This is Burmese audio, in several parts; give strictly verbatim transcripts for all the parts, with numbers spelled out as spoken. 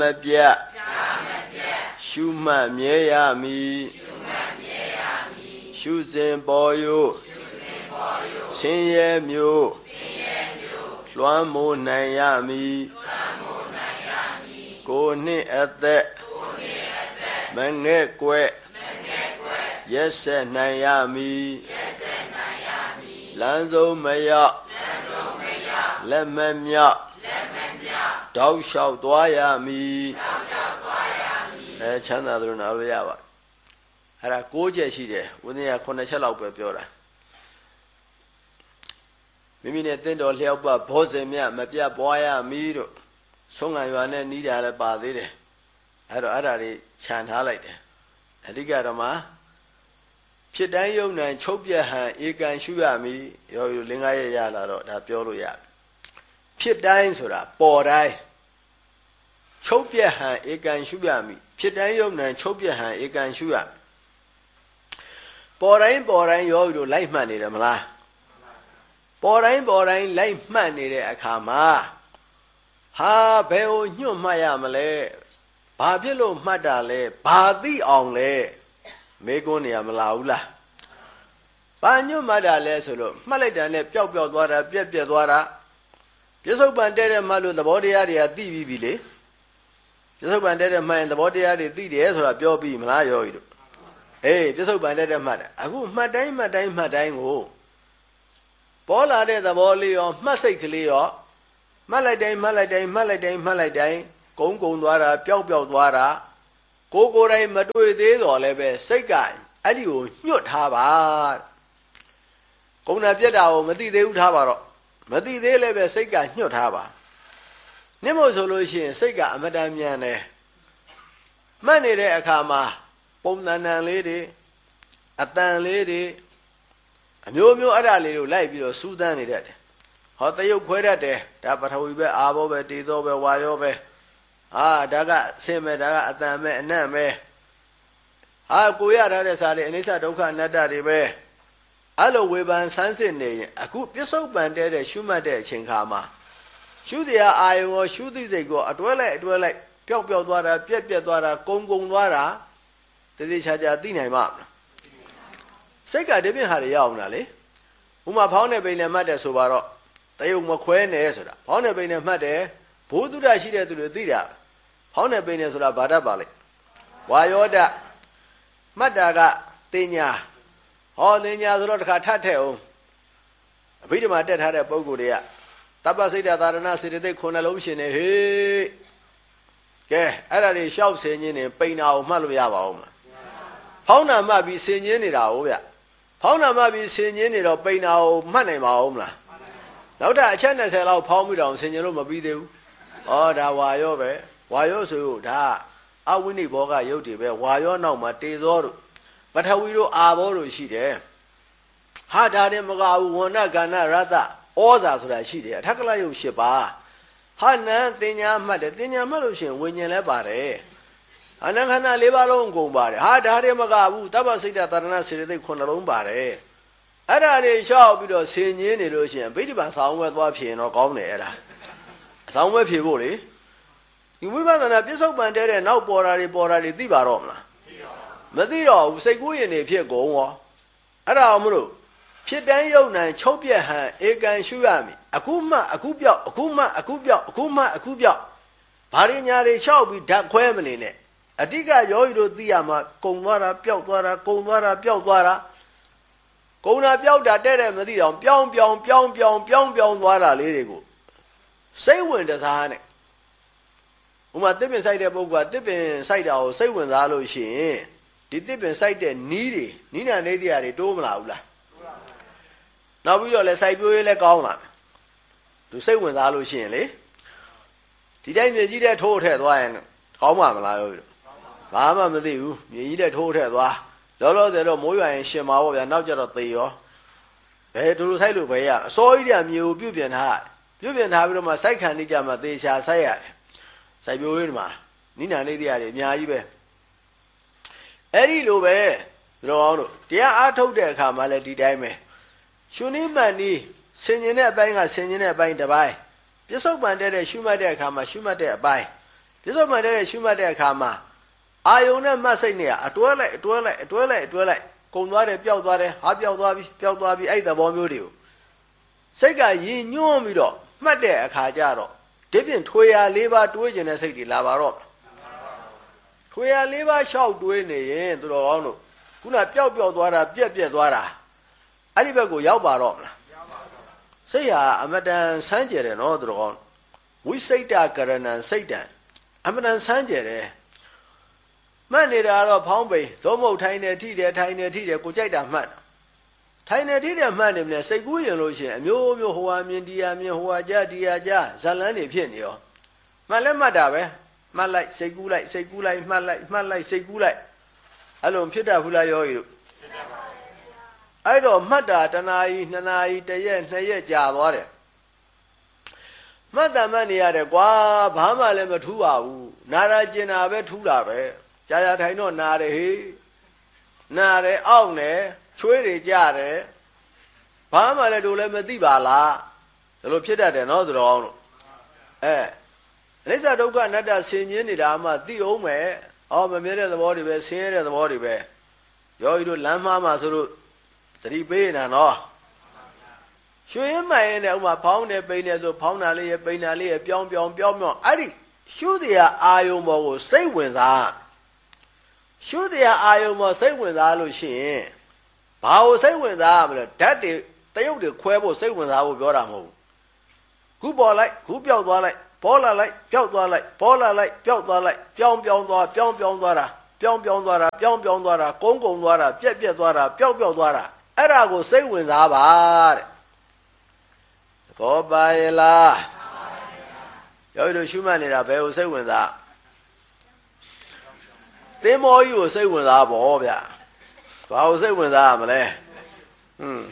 ပြတ်ရှုမှတ်မြဲရမည်ရှုစဉ်ပေါ်ယဆင်းရဲမျိုးလွှမ်းမိုးနိုင်ရမည်ကိုနှင့်အသက်မငဲ့ကွယ်ရက်ဆက်နိုင်ရမည်လမ်းဆုံးမရောက်လက်မမြောက်တောက်လျှောက်သွားရမည်အဲချမ်းသာသလိုနာလို့ရပါအဲ့ဒါ၉ချက်ရှိတယ်ဝိနည်းက9ချက်လောက်ပဲပြောတာမိမိနဲ့တင့်တော်လျှောက်ပတ်ဘောဇင်မြမပြတ်ပွားရမည်တို့ဆုံးငံရွာနဲ့နီးတာလည်းပါသေးတယ်အဲ့တော့အဲ့ဒါတွေခြံထားလိုက်တယ်အဓိကတော့မှဖြစ်တိုင်းယုံနိုင်ချုပ်ပြဟန်ဧကန်ရှုရမည်ရောလင်္ကာရဲ့ရလာတော့ဒါပြောလို့ရဖြစ်တိုင်းဆိုတာပေါ်တိုင်းချုပ်ပြဟန်ဧကန်ရှုရမည်ဖြစ်တိုင်းယုံနိုင်ချုပ်ပြဟန်ဧကန်ရှုရပေါ်တိုင်းပေါ်တိုင်းရောတို့လိုက်မှတ်နေတယ်မလားပေါ်တိုင်းပေါ်တိုင်းလိုက်မှတ်နေတဲ့အခါမှာဟာဘယ်ကိုညွတ်မှတ်ရမလဲဘာဖြစ်လို့မှတ်တာလဲဘာသိအောင်လဲမေးခွန်းနေရမလားဘူးလားဘာညွတ်မှတ်တာလဲဆိုလို့မှတ်လိုက်တာနဲ့ပျောက်ပျောက်သွားတာပြက်ပြက်သွားတာပြစ္ဆုတ်ပန်တဲ့တဲ့မှတ်လို့သဘောတရားတွေကသိပြီးပြီလေပြစ္ဆုတ်ပန်တဲ့တဲ့မှတ်ရင်သဘောတရားတွေသိတယ်ဆိုတာပြောပြီးမလားယောဂီတို့အေးပြစ္ဆုတ်ပန်တဲ့တဲ့မှတ်တယ်အခုမှတ်တိုင်းမှတ်တိုင်းမှတ်တိုင်းကိုပေါ်လာတဲ့သဘောလေးရောမှတ်စိတ်ကလေးရောမှတ်လိုက်တိုင်းမှတ်လိုက်တိုင်းမှတ်လိုက်တိုင်းမှတ်လိုက်တိုင်းကုန်းကုန်းသွားတာပျောက်ပျောက်သွားတာကိုကိုယ်တိုင်မတွေ့သေးတော့လည်းပဲစိတ်ကအဲ့ဒီကိုညှွတ်ထားပါကုန်းတာပြက်တာကိုမသိသေးဘူးထားပါတော့မသိသေးလည်းပဲစိတ်ကညှွတ်ထားပါနိမို့ဆိုလို့ရှိရင်စိတ်ကအမတန်မြန်တယ်မှတ်နေတဲ့အခါမှာပုံသဏ္ဍာန်လေးတွေအတန်လေးတွေအမျိုးမျိုးအဲ့ဒါလေးကိုလိုက်ပြီးတော့စူးစမ်းနေတတ်တယ်ဟောတရုပ်ခွဲတတ်တယ်ဒါပထဝီပဲအာဘောပဲတေသောပဲဝါယောပဲဟာဒါကဆင်းမဲ့ဒါကအတန်မဲ့အနတ်မဲ့ဟာကိုရထားတဲ့စာတွေအနိစ္စဒုက္ခအနတ္တတွေပဲအဲ့လိုဝေဖန်ဆန်းစစ်နေရင်အခုပြစ္ဆုတ်ပန်တဲတဲ့ရှုမှတ်တဲ့အချိန်ခါမှာရှုတရားအာယုံရောရှုသိစိတ်ကိုအတွဲလိုက်အတွဲလိုက်ပျောက်ပျောက်သွားတာပြက်ပြက်သွားတာကုန်းကုန်းသွားတာတတိချာချာသိနိုင်မှာစိတ်ကဒီပြင်ဟာတွေရအောင်လားလေဥမာဖောင်းတဲ့ပိန်နဲ့မှတ်တယ်ဆိုပါတော့တယုံမခွဲနဲ့ဆိုတာဖောင်းတဲ့ပိန်နဲ့မှတ်တယ်ဘိုးတုဒ္ဒရှိတဲ့သူတွေသိတာဖောင်းတဲ့ပိန်နဲ့ဆိုတာဘာတတ်ပါလဲဝါယောဒမှတ်တာကတင်ညာဟောတင်ညာဆိုတော့တစ်ခါထပ်ထည့်အောင်အဘိဓမ္မာတက်ထားတဲ့ပုဂ္ဂိုလ်တွေကတပ္ပစိတ်တာရဏစေတသိက်ခုနှလုံးရှင်နေဟေးကဲအဲ့ဒါတွေရှောက်ဆင်းခြင်းနေပိန်နာကိုမှတ်လို့ရပါဦးမလားဖောင်းနာမှတ်ပြီးဆင်ခြင်းနေတာဟုတ်ဗျဖောင်းနာမှတ်ပြီးဆင်ခြင်းနေတော့ပိန်နာကိုမှတ်နိုင်ပါဦးမလားနောက်ထပ်အချက်၂၀လောက်ဖောင်းပြီးတော့ဆင်ခြင်းလို့မပြီးသေးဘူးဩဒါဝါယောပဲဝါယောဆိုဒါအဝိနိဘောကယုတ်တွေပဲဝါယောနောက်မှာတေသောတို့ပထဝီတို့အာဘောတို့ရှိတယ်ဟာဒါတဲ့မကဘူးဝဏ္ဏကဏ္ဍရတ္တဩဇာဆိုတာရှိတယ်အထက်ကလယုတ်၈ပါးဟာနံတင်ညာမှတ်တယ်တင်ညာမှတ်လို့ရှိရင်ဝိညာဉ်လည်းပါတယ်အနန္ခဏ၄ပါးလုံးအကုန်ပါတယ်ဟာဒါတဲ့မကဘူးတပ္ပစိတ်တရဏစေတသိက်ခုနှလုံးပါတယ်အဲ့ဒါတွေရှောက်ပြီးတော့ဆင်ញင်းနေလို့ရှိရင်ဗိဓိပံဆောင်းဝဲသွားဖြေရင်တော့ကောင်းတယ်အဲ့ဒါဆောင်းဝဲဖြေဖို့လေဒီဝိပဿနာပြစ္ဆုတ်ပန်တဲတဲ့နောက်ပေါ်တာတွေပေါ်တာတွေသိပါတော့မလားမသိတော့ဘူးစိတ်ကူးရင်နေဖြစ်ကုန်ရောအဲ့ဒါမလို့ဖြစ်တိုင်းယုံနိုင်ချုပ်ပြဟန်ဧကန်ရှုရမည်အခုမှအခုပြောက်အခုမှအခုပြောက်အခုမှအခုပြောက်ဘာရညာတွေလျှောက်ပြီးဓာတ်ခွဲမနေနဲ့အတိကယောဂီတို့သိရမှာကုံသွားတာပျောက်သွားတာကုံသွားတာပျောက်သွားတာကုံတာပျောက်တာတဲ့တဲ့မသိတော့ပြောင်းပြောင်းပြောင်းပြောင်းပြောင်းပြောင်းသွားတာလေးတွေကိုစိတ်ဝင်တစားနဲ့ဥမာတစ်ပင်စိုက်တဲ့ပုဂ္ဂိုလ်ကတစ်ပင်စိုက်တာကိုစိတ်ဝင်စားလို့ရှိရင်ဒီတစ်ပင်စိုက်တဲ့နီးတွေနီးနာနေတရားတွေတိုးမလာဘူးလားနောက်ပြီးတော့လဲစိုက်ပျိုးရေးလဲကောင်းလာတယ်သူစိတ်ဝင်စားလို့ရှိရင်လေဒီတိုင်းမြေကြီးတဲ့ထိုးထည့်သွားရင်ကောင်းမှာမလားရောဘာမှမသိဘူးမြေကြီးတဲ့ထိုးထည့်သွားလောလောဆယ်တော့မိုးရွာရင်ရှင်မှာပေါ့ဗျာနောက်ကျတော့သေရောဘယ်ဒူလိုစိုက်လို့ပဲရအစိုးရကြီးကမြေကိုပြုတ်ပြင်ထားပြုတ်ပြင်ထားပြီးတော့မှစိုက်ခံနေကြမှာသေချာစိုက်ရတယ်စိုက်ပျိုးရေးမှာနိနာနေတရားတွေအများကြီးပဲအဲ့ဒီလိုပဲတို့အောင်တို့တရားအားထုတ်တဲ့အခါမှာလည်းဒီတိုင်းပဲရှုနိမန်ဒီဆင်ញင်တဲ့အပိုင်းကဆင်ញင်တဲ့အပိုင်းတစ်ပိုင်းပြစ္ဆုတ်ပန်တဲ့ရှုမှတ်တဲ့အခါမှာရှုမှတ်တဲ့အပိုင်းပြစ္ဆုတ်မှန်တဲ့ရှုမှတ်တဲ့အခါမှာအာယုံနဲ့မှတ်စိတ်နဲ့အတွဲလိုက်အတွဲလိုက်အတွဲလိုက်အတွဲလိုက်ကုံသွားတယ်ပျောက်သွားတယ်ဟာပျောက်သွားပြီပျောက်သွားပြီအဲ့သဘောမျိုးတွေကိုစိတ်ကရည်ညွှန်းပြီးတော့မှတ်တဲ့အခါကျတော့ဒီပြင်ထွေရလေးပါးတွေးကျင်တဲ့စိတ်တွေလာပါတော့ထွေရလေးပါးလျှောက်တွေးနေရင်သူတော်ကောင်းတို့ခုနပျောက်ပျောက်သွားတာပြက်ပြက်သွားတာအဲ့ဒီဘက်ကိုရောက်ပါတော့မလားစိတ်ဟာအမတန်ဆန်းကျယ်တယ်နော်သူတော်ကောင်းဝိစိတ်တကရဏံစိတ်တံအမတန်ဆန်းကျယ်တယ်မှတ်နေတာတော့ဖောင်းပိန်သို့မဟုတ်ထိုင်နေထိတယ်ထိုင်နေထိတယ်ကိုကြိုက်တာမှတ်ထိုင်နေထိတယ်မှတ်နေမလဲစိတ်ကူးရင်လို့ရှိရင်အမျိုးမျိုးဟိုဟာမြင်တရားမြင်ဟိုဟာကြားတရားကြားဇလန်းတွေဖြစ်နေရောမှတ်လဲမှတ်တာပဲမှတ်လိုက်စိတ်ကူးလိုက်စိတ်ကူးလိုက်မှတ်လိုက်မှတ်လိုက်စိတ်ကူးလိုက်အဲ့လိုဖြစ်တာဘူးလားယောဂီတို့အဲ့တော့မှတ်တာတနာရီနှစ်နာရီတစ်ရက်နှစ်ရက်ကြာသွားတယ်မှတ်တာမှတ်နေရတယ်ကွာဘာမှလည်းမထူးပါဘူးနာရကျင်တာပဲထူးတာပဲကြာကြာထိုင်တော့နာတယ်ဟေးနာတယ်အောင့်တယ်ချွေးတွေကြတယ်ဘာမှလည်းတို့လည်းမသိပါလားဒါလိုဖြစ်တတ်တယ်နော်သူတော်အောင်လို့အဲအနိစ္စဒုက္ခအနတ္တဆင်ញင်းနေတာမှသိအောင်မယ်အော်မမြဲတဲ့သဘောတွေပဲဆင်းရဲတဲ့သဘောတွေပဲယောဂီတို့လမ်းမှားမှာဆိုလို့သတိပေးနေတာနော်ရွှေရင်မှန်ရင်လည်းဥမာဖောင်းတယ်ပိန်တယ်ဆိုဖောင်းတာလေးရပိန်တာလေးရပြောင်းပြောင်းပြောင်းပြောင်းအဲ့ဒီရှုတရားအာယုံပေါ်ကိုစိတ်ဝင်စားရှုတရားအာယုံပေါ်စိတ်ဝင်စားလို့ရှိရင်ဘာကိုစိတ်ဝင်စားရမလဲဓာတ်တွေတရုပ်တွေခွဲဖို့စိတ်ဝင်စားဖို့ပြောတာမဟုတ်ဘူးခုပေါ်လိုက်ခုပြောက်သွားလိုက်ပေါ်လာလိုက်ပြောက်သွားလိုက်ပေါ်လာလိုက်ပြောက်သွားလိုက်ပြောင်းပြောင်းသွားပြောင်းပြောင်းသွားတာပြောင်းပြောင်းသွားတာပြောင်းပြောင်းသွားတာကုန်းကုန်းသွားတာပြက်ပြက်သွားတာပျောက်ပျောက်သွားတာအဲ့ဒါကိုစိတ်ဝင်စားပါတဲ့ဘောပါရလားယောဂီတို့ရှုမှတ်နေတာဘယ်ကိုစိတ်ဝင်စားသင်္ဘောကြီးကိုစိတ်ဝင်စားပေါ့ဗျာဘာကိုစိတ်ဝင်စားရမလဲဟွန်း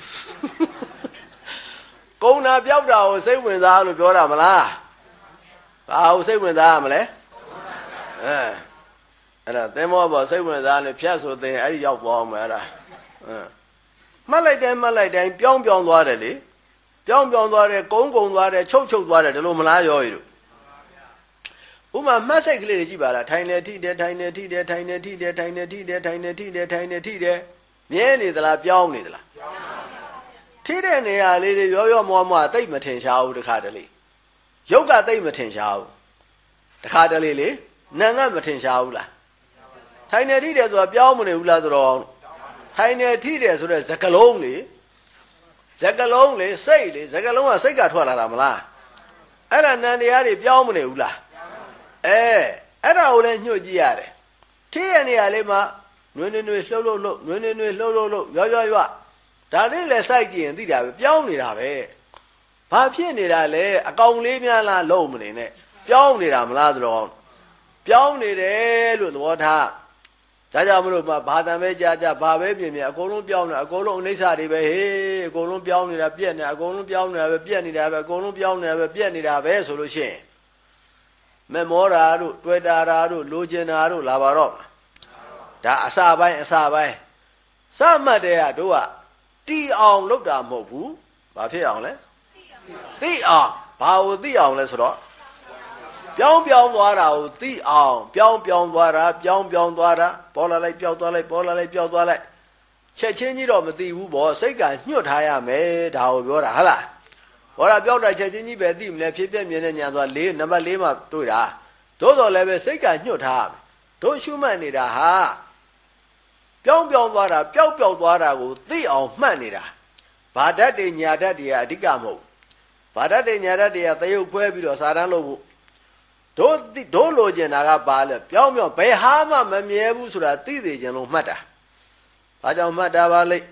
ကုန်းတာပြောက်တာကိုစိတ်ဝင်စားလို့ပြောတာမလားဘာကိုစိတ်ဝင်စားရမလဲအဲအဲ့ဒါသင်္ဘောပေါ်စိတ်ဝင်စားလို့ဖြတ်ဆိုသင်အဲ့ဒီရောက်သွားအောင်မယ်အဲ့ဒါဟမ်မှတ်လိုက်တိုင်းမှတ်လိုက်တိုင်းပြောင်းပြောင်းသွားတယ်လေပြောင်းပြောင်းသွားတယ်ကုန်းကုန်းသွားတယ်ချုပ်ချုပ်သွားတယ်ဒီလိုမလားရောရီတို့ဥမာမှတ်စိတ်ကလေးတွေကြည့်ပါလားထိုင်နေထိတယ်ထိုင်နေထိတယ်ထိုင်နေထိတယ်ထိုင်နေထိတယ်ထိုင်နေထိတယ်ထိုင်နေထိတယ်မြဲနေသလားပြောင်းနေသလားထိတဲ့နေရာလေးတွေရောရောမွားမွားတိတ်မထင်ရှားဘူးတခါတလေရုပ်ကတိတ်မထင်ရှားဘူးတခါတလေလေနာငတ်မထင်ရှားဘူးလားထိုင်နေထိတယ်ဆိုတာပြောင်းမနေဘူးလားဆိုတော့ထိုင်နေထိတယ်ဆိုတဲ့စကလုံးလေစကလုံးလေစိတ်လေစကလုံးကစိတ်ကထွက်လာတာမလားအဲ့ဒါနံတရားတွေပြောင်းမနေဘူးလားအဲအဲ့ဒါကိုလည်းညှို့ကြည့်ရတယ်ထိတဲ့နေရာလေးမှာနွေးနွေးနွေးလှုပ်လှုပ်လှုပ်နွေးနွေးနွေးလှုပ်လှုပ်လှုပ်ရွရွရွဒါလေးလည်းစိုက်ကြည့်ရင်သိတာပဲပြောင်းနေတာပဲဘာဖြစ်နေတာလဲအကောင်လေးများလားလုံးမနေနဲ့ပြောင်းနေတာမလားဆိုတော့ပြောင်းနေတယ်လို့သဘောထားဒါကြောင့်မလို့ဘာတန်ပဲကြာကြာဘာပဲပြင်ပြင်အကုန်လုံးပြောင်းနေအကုန်လုံးအနိစ္စတွေပဲဟေးအကုန်လုံးပြောင်းနေတာပြက်နေအကုန်လုံးပြောင်းနေတာပဲပြက်နေတာပဲအကုန်လုံးပြောင်းနေတာပဲပြက်နေတာပဲဆိုလို့ရှိရင်မမောတာတို့တွေ့တာတာတို့လိုချင်တာတို့လာပါတော့ဒါအစပိုင်းအစပိုင်းစမှတ်တဲ့ကတို့ကတီအောင်လုပ်တာမဟုတ်ဘူးဘာဖြစ်အောင်လဲသိအောင်ဘာကိုသိအောင်လဲဆိုတော့ပြောင်းပြောင်းသွားတာကိုသိအောင်ပြောင်းပြောင်းသွားတာပြောင်းပြောင်းသွားတာပေါ်လာလိုက်ပြောက်သွားလိုက်ပေါ်လာလိုက်ပြောက်သွားလိုက်ချက်ချင်းကြီးတော့မသိဘူးပေါ့စိတ်ကညှို့ထားရမယ်ဒါကိုပြောတာဟုတ်လားဟောတာပြောက်တာချက်ချင်းကြီးပဲသိမလဲဖြစ်ပြမြင်တဲ့ညာသွား၄နံပါတ်၄မှာတွေ့တာသို့တော်လည်းပဲစိတ်ကညှို့ထားရမယ်တို့ရှုမှတ်နေတာဟာပြောင်းပြောင်းသွားတာပျောက်ပျောက်သွားတာကိုသိအောင်မှတ်နေတာဘာဓာတ်တွေညာဓာတ်တွေကအဓိကမဟုတ်ဘာဓာတ်တွေညာဓာတ်တွေကသရုပ်ခွဲပြီးတော့စာတန်းလုပ်ဖို့တို့တို့လိုချင်တာကဘာလဲပြောင်းပြောင်းဘယ်ဟာမှမမြဲဘူးဆိုတာသိသေးခြင်းလို့မှတ်တာဘာကြောင့်မှတ်တာပါလိမ့်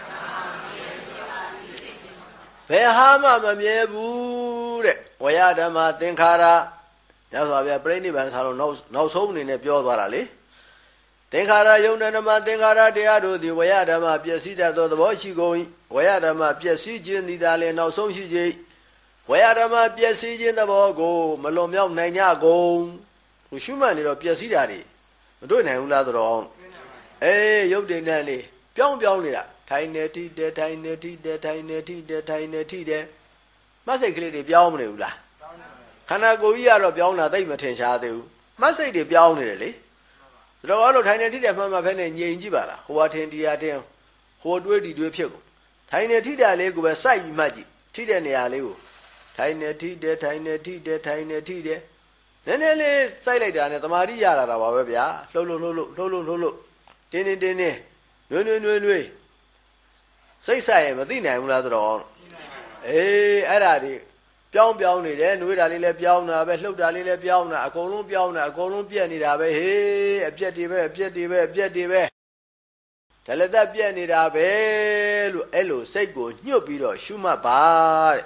ဘယ်ဟာမှမမြဲဘူးတဲ့ဝယဓမ္မသင်္ခါရညစွာပြပြိဋိဘံစာလုံးနောက်နောက်ဆုံးအနေနဲ့ပြောသွားတာလေသင်္ခါရယုံဓမ္မသင်္ခါရတရားတို့သည်ဝယဓမ္မပျက်စီးတတ်သောသဘောရှိကုန်၏ဝယဓမ္မပျက်စီးခြင်းသည်သာလည်းနောက်ဆုံးရှိခြင်းဝယဓမ္မပျက်စီးခြင်းသဘောကိုမလွန်မြောက်နိုင်ကြကုန်ဟိုရှုမှတ်နေတော့ပျက်စီးတာတွေမတွေ့နိုင်ဘူးလားဆိုတော့အေးရုပ်တည်နေလေပြောင်းပြောင်းနေတာထိုင်နေထိတယ်ထိုင်နေထိတယ်ထိုင်နေထိတယ်ထိုင်နေထိတယ်မစိတ်ကလေးတွေပြောင်းမနေဘူးလားခန္ဓာကိုယ်ကြီးကတော့ပြောင်းတာသိမထင်ရှားသေးဘူးမှတ်စိတ်တွေပြောင်းနေတယ်လေတော်တော်လို့ထိုင်နေထိတယ်မှတ်မှတ်ဖဲနဲ့ငြိမ်ကြည့်ပါလားဟိုဟာထင်တရားတင်းဟိုတွေးဒီတွေးဖြစ်ကုန်ထိုင်နေထိတယ်လေးကိုပဲစိုက်ပြီးမှတ်ကြည့်ထိတဲ့နေရာလေးကိုထိုင်နေထိတယ်ထိုင်နေထိတယ်ထိုင်နေထိတယ်နည်းနည်းလေးစိုက်လိုက်တာနဲ့တမာတိရလာတာပါပဲဗျာလှုပ်လှုပ်လှုပ်လှုပ်လှုပ်လှုပ်လှုပ်လှုပ်တင်းတင်းတင်းတင်းနွေးနွေးနွေးနွေးစိတ်ဆိုင်ရင်မသိနိုင်ဘူးလားဆိုတော့အေးအဲ့ဒါဒီပြောင်းပြောင်းနေတယ်နှွေးတာလေးလည်းပြောင်းတာပဲလှုပ်တာလေးလည်းပြောင်းတာအကုန်လုံးပြောင်းတာအကုန်လုံးပြက်နေတာပဲဟေးအပြက်တွေပဲအပြက်တွေပဲအပြက်တွေပဲဒါလည်းသက်ပြက်နေတာပဲလို့အဲ့လိုစိတ်ကိုညှွတ်ပြီးတော့ရှုမှတ်ပါတဲ့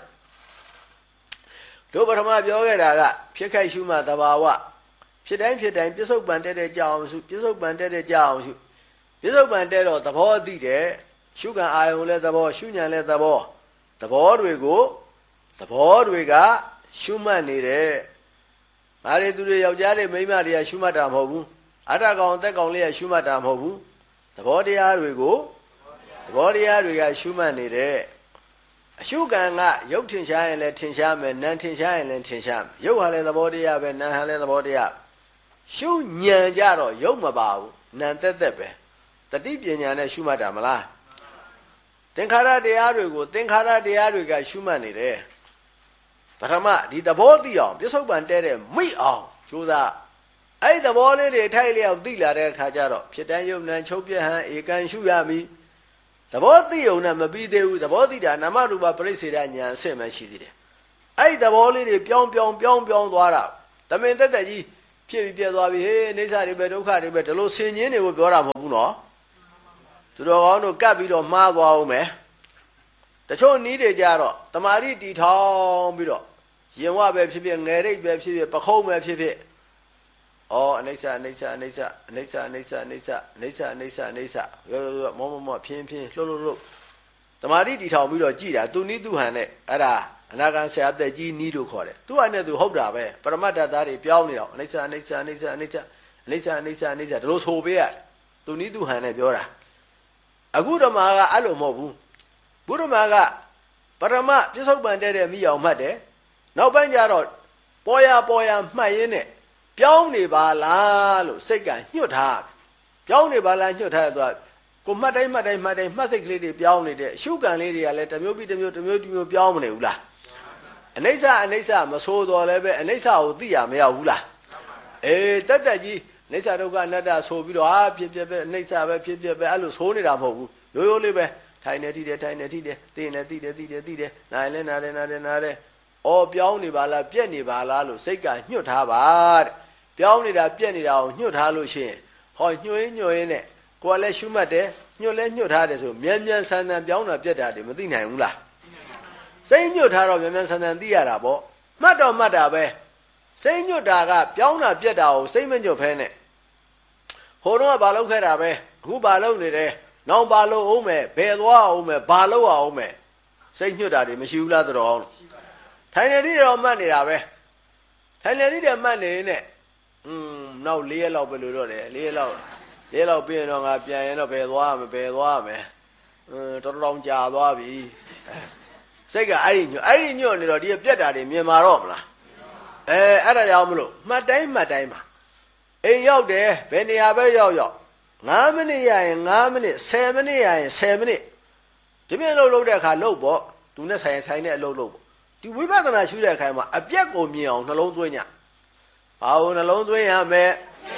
တို့ပထမပြောခဲ့တာကဖြစ်ခိုက်ရှုမှတ်သဘာဝဖြစ်တိုင်းဖြစ်တိုင်းပြစ္ဆုတ်ပံတက်တဲ့ကြောအောင်ရှုပြစ္ဆုတ်ပံတက်တဲ့ကြောအောင်ရှုပြစ္ဆုတ်ပံတက်တော့သဘောသိတယ်ရှုခံအာယုံလည်းသဘောရှုဉဏ်လည်းသဘောသဘောတွေကိုသဘောတွေကရှုမှတ်နေတယ်။မာရီသူတွေယောက်ျားတွေမိန်းမတွေကရှုမှတ်တာမဟုတ်ဘူး။အတ္တကောင်အသက်ကောင်လေးကရှုမှတ်တာမဟုတ်ဘူး။သဘောတရားတွေကိုသဘောတရားတွေကရှုမှတ်နေတယ်။အရှုခံကရုပ်ထင်ရှားရင်လည်းထင်ရှားမယ်၊နာမ်ထင်ရှားရင်လည်းထင်ရှားမယ်။ရုပ်ဟာလည်းသဘောတရားပဲ၊နာမ်ဟာလည်းသဘောတရား။ရှုဉဏ်ကြတော့ရုပ်မပါဘူး။နာမ်သက်သက်ပဲ။တတိပညာနဲ့ရှုမှတ်တာမလား။သင်္ခါရတရားတွေကိုသင်္ခါရတရားတွေကရှုမှတ်နေတယ်။ပထမဒီသဘောသိအောင်ပြစ္ဆုတ်ပံတဲတဲ့မိအောင်ကြိုးစားအဲ့သဘောလေးတွေထိုက်လျောက်သိလာတဲ့အခါကျတော့ဖြစ်တန်းယုံနံချုပ်ပြဟံဧကန်ရှုရမည်သဘောသိုံနဲ့မပြီးသေးဘူးသဘောသိတာနာမရူပပရိစ္ဆေဒညာအဆင့်မှရှိသေးတယ်အဲ့သဘောလေးတွေပြောင်းပြောင်းပြောင်းပြောင်းသွားတာတမင်တက်တက်ကြီးဖြစ်ပြီးပြသွားပြီဟေးအိဋ္ဌတွေပဲဒုက္ခတွေပဲဒီလိုဆင်ញင်းတွေကိုပြောတာမဟုတ်ဘူးနော်သူတော်ကောင်းတို့ကပ်ပြီးတော့မှားသွားအောင်မယ်တချို့နီးတွေကြတော့တမာတိတီထောင်ပြီးတော့ရင်ဝပဲဖြစ်ဖြစ်ငယ်ရိတ်ပဲဖြစ်ဖြစ်ပခုံးပဲဖြစ်ဖြစ်ဩအနိစ္စအနိစ္စအနိစ္စအနိစ္စအနိစ္စအနိစ္စအနိစ္စအနိစ္စအနိစ္စရောရောမောမောမောဖြင်းဖြင်းလှုပ်လှုပ်လှုပ်တမာတိတီထောင်ပြီးတော့ကြည်တာသူနီးသူဟန်နဲ့အဲ့ဒါအနာဂံဆရာသက်ကြီးနီးလို့ခေါ်တယ်သူဟာနဲ့သူဟုတ်တာပဲပရမတ္တသားတွေပြောင်းနေတော့အနိစ္စအနိစ္စအနိစ္စအနိစ္စအနိစ္စအနိစ္စအနိစ္စဒါလို့ဆိုပေးရတယ်သူနီးသူဟန်နဲ့ပြောတာအခုဓမ္မကအဲ့လိုမဟုတ်ဘူးဘုရမကပရမပြစ္ဆုတ်ပံတဲ့တဲ့မိအောင်မှတ်တယ်နောက်ပိုင်းကျတော့ပေါ်ရပေါ်ရမှတ်ရင်းနဲ့ပြောင်းနေပါလားလို့စိတ်ကညှွတ်ထားပြောင်းနေပါလားညှွတ်ထားတဲ့သူကကိုမှတ်တိုင်းမှတ်တိုင်းမှတ်တိုင်းမှတ်စိတ်ကလေးတွေပြောင်းနေတဲ့အရှုခံလေးတွေကလည်းတစ်မျိုးပြီးတစ်မျိုးတစ်မျိုးတစ်မျိုးပြောင်းမနေဘူးလားအနိစ္စအနိစ္စမဆိုးတော်လည်းပဲအနိစ္စကိုသိရမရဘူးလားအေးတက်တက်ကြီးအနိစ္စဒုက္ခအနတ္တဆိုပြီးတော့ဟာဖြစ်ဖြစ်ပဲအနိစ္စပဲဖြစ်ဖြစ်ပဲအဲ့လိုဆိုးနေတာမဟုတ်ဘူးရိုးရိုးလေးပဲထိုင်နေထိတယ်ထိုင်နေထိတယ်သိနေသိတယ်သိတယ်သိတယ်နားလည်းနားတယ်နားတယ်နားတယ်အော်ပြောင်းနေပါလားပြက်နေပါလားလို့စိတ်ကညှွတ်ထားပါတဲ့ပြောင်းနေတာပြက်နေတာကိုညှွတ်ထားလို့ရှိရင်ဟောညှွှင်းညှွှင်းနဲ့ကိုယ်လည်းရှုမှတ်တယ်ညှွတ်လည်းညှွတ်ထားတယ်ဆိုမြန်မြန်ဆန်ဆန်ပြောင်းတာပြက်တာတွေမသိနိုင်ဘူးလားစိတ်ညှွတ်ထားတော့မြန်မြန်ဆန်ဆန်သိရတာပေါ့မှတ်တော့မှတ်တာပဲစိတ်ညှွတ်တာကပြောင်းတာပြက်တာကိုစိတ်မညှွတ်ဖဲနဲ့ဟိုတော့ကဘာလုပ်ခဲ့တာပဲအခုဘာလုပ်နေတယ်နောက်ဘာလုပ်အောင်မယ်ဘယ်သွားအောင်မယ်ဘာလုပ်အောင်မယ်စိတ်ညှွတ်တာတွေမရှိဘူးလားတော်အောင်ထိုင်နေတိတော့မှတ်နေတာပဲထိုင်နေတိတယ်မှတ်နေနဲ့อืมနောက်၄ရက်လောက်ပဲလို့တော့တယ်၄ရက်လောက်၄ရက်လောက်ပြင်တော့ငါပြန်ရင်တော့ဘယ်သွားမဘယ်သွားမယ်อืมတော်တော်ကြာသွားပြီစိတ်ကအဲ့ဒီညွတ်အဲ့ဒီညွတ်နေတော့ဒီပြက်တာတွေမြင်မာတော့မလားအဲအဲ့ဒါကြောင့်မလို့မှတ်တိုင်းမှတ်တိုင်းမှာအိမ်ရောက်တယ်ဘယ်နေရာပဲရောက်ရောက်၅မိနစ်ရရင်၅မိနစ်၁၀မိနစ်ရရင်၁၀မိနစ်ဒီပြင်လှုပ်လှုပ်တဲ့အခါလှုပ်ပေါ့သူနဲ့ဆိုင်ဆိုင်နဲ့အလုပ်လုပ်ပေါ့ဒီဝိပဿနာရှုတဲ့အခါမှာအပြက်ကိုမြင်အောင်နှလုံးသွင်းညဘာလို့နှလုံးသွင်းရမလဲ